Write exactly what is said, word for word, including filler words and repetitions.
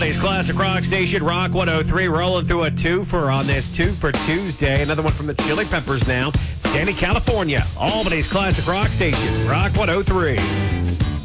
Today's Classic Rock Station, Rock one oh three, rolling through a twofer on this Two for Tuesday. Another one from the Chili Peppers now. It's Danny California, Albany's Classic Rock Station, Rock one oh three.